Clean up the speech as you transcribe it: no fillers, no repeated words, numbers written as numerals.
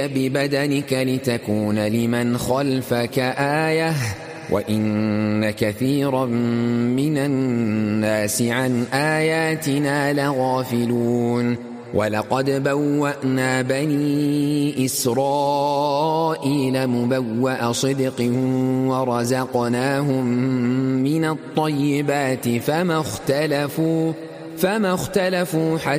ببدنك لتكون لمن خلفك آية وإن كثيرا من الناس عن آياتنا لغافلون ولقد بوأنا بني إسرائيل مبوأ صدق ورزقناهم من الطيبات فما اختلفوا حتى